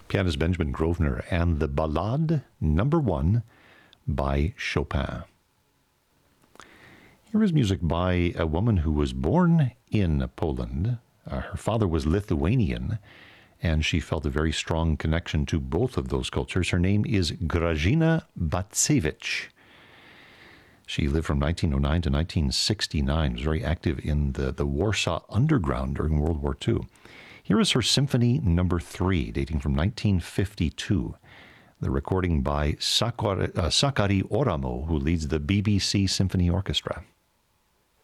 Pianist Benjamin Grosvenor and the Ballade Number 1 by Chopin. Here is music by a woman who was born in Poland. Her father was Lithuanian, and she felt a very strong connection to both of those cultures. Her name is Grażyna Bacewicz. She lived from 1909 to 1969, was very active in the Warsaw Underground during World War II. Here is her Symphony Number 3, dating from 1952. The recording by Sakari Oramo, who leads the BBC Symphony Orchestra.